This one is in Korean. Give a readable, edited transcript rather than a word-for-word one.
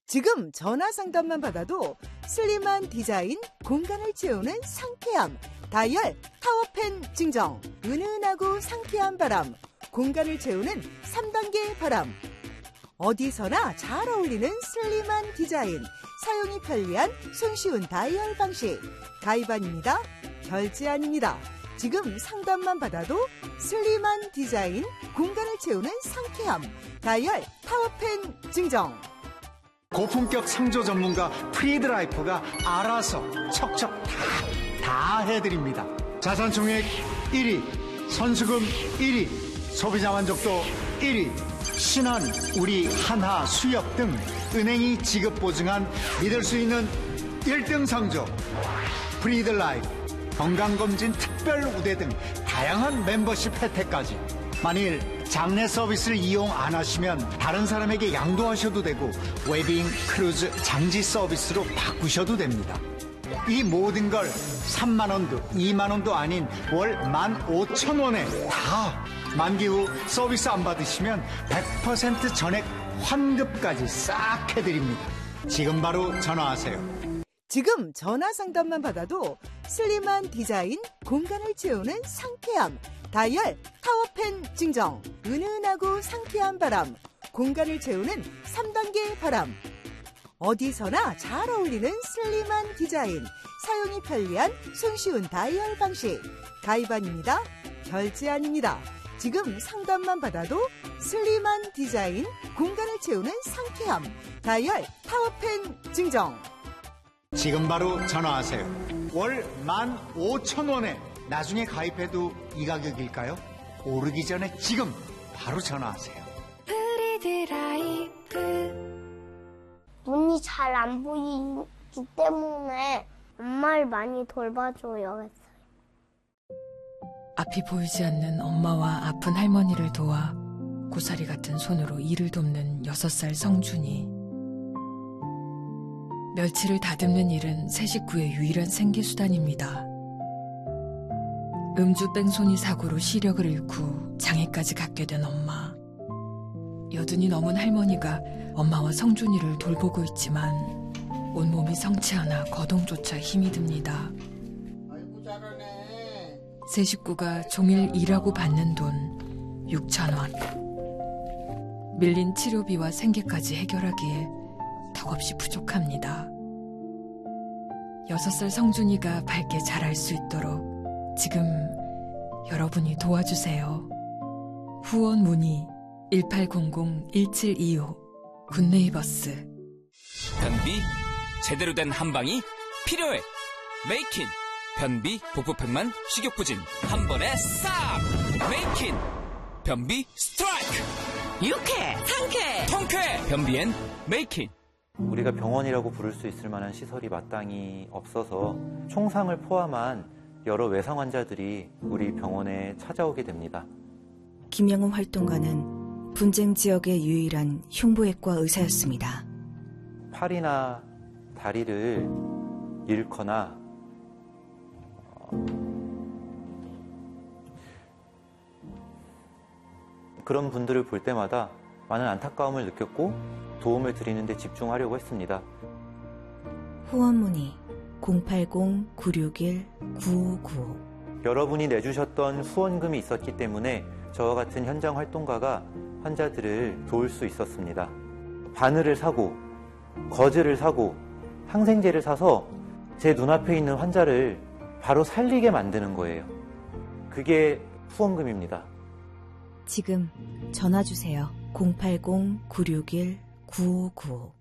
지금 전화 상담만 받아도 슬림한 디자인, 공간을 채우는 상쾌함, 다이얼 타워팬 증정, 은은하고 상쾌한 바람, 공간을 채우는 3단계 바람. 어디서나 잘 어울리는 슬림한 디자인, 사용이 편리한 손쉬운 다이얼 방식. 가입 아닙니다. 결제 아닙니다. 지금 상담만 받아도 슬림한 디자인, 공간을 채우는 상쾌함, 다이얼 타워팬 증정. 고품격 상조 전문가 프리드라이프가 알아서 척척 다 해드립니다. 자산 총액 1위, 선수금 1위, 소비자 만족도 1위, 신한, 우리, 한화, 수협 등 은행이 지급 보증한 믿을 수 있는 1등 상조 프리드라이프, 건강검진 특별 우대 등 다양한 멤버십 혜택까지. 만일 장내 서비스를 이용 안 하시면 다른 사람에게 양도하셔도 되고 웨딩, 크루즈, 장지 서비스로 바꾸셔도 됩니다. 이 모든 걸 3만 원도 2만 원도 아닌 월 15,000원에 다. 만기 후 서비스 안 받으시면 100% 전액 환급까지 싹 해드립니다. 지금 바로 전화하세요. 지금 전화 상담만 받아도 슬림한 디자인, 공간을 채우는 상쾌함, 다이얼 타워팬 증정, 은은하고 상쾌한 바람, 공간을 채우는 3단계 바람. 어디서나 잘 어울리는 슬림한 디자인, 사용이 편리한 손쉬운 다이얼 방식. 가입 아닙니다. 결제 아닙니다. 지금 상담만 받아도 슬림한 디자인, 공간을 채우는 상쾌함, 다이얼 타워팬 증정. 지금 바로 전화하세요. 월 15,000원에 나중에 가입해도 이 가격일까요? 오르기 전에 지금 바로 전화하세요. 눈이 잘 안 보이기 때문에 엄마를 많이 돌봐줘야 했어요. 앞이 보이지 않는 엄마와 아픈 할머니를 도와 고사리 같은 손으로 일을 돕는 6살 성준이. 멸치를 다듬는 일은 새 식구의 유일한 생계수단입니다. 음주 뺑소니 사고로 시력을 잃고 장애까지 갖게 된 엄마. 여든이 넘은 할머니가 엄마와 성준이를 돌보고 있지만 온몸이 성치 않아 거동조차 힘이 듭니다. 아이고 잘하네. 새 식구가 종일 일하고 받는 돈 6,000원. 밀린 치료비와 생계까지 해결하기에 턱없이 부족합니다. 6살 성준이가 밝게 자랄 수 있도록 지금 여러분이 도와주세요. 후원 문의 1800-1725 굿네이버스. 변비 제대로 된 한방이 필요해. 메이킨 변비 복부팩만 식욕부진 한 번에 싹. 메이킨 변비 스트라이크. 유쾌 상쾌 통쾌 변비엔 메이킨. 우리가 병원이라고 부를 수 있을 만한 시설이 마땅히 없어서 총상을 포함한 여러 외상 환자들이 우리 병원에 찾아오게 됩니다. 김영웅 활동가는 분쟁 지역의 유일한 흉부외과 의사였습니다. 팔이나 다리를 잃거나 그런 분들을 볼 때마다 많은 안타까움을 느꼈고 도움을 드리는 데 집중하려고 했습니다. 후원 문의 080-961-9595. 여러분이 내주셨던 후원금이 있었기 때문에 저와 같은 현장 활동가가 환자들을 도울 수 있었습니다. 바늘을 사고 거즈를 사고 항생제를 사서 제 눈앞에 있는 환자를 바로 살리게 만드는 거예요. 그게 후원금입니다. 지금 전화 주세요. 080-961-9595.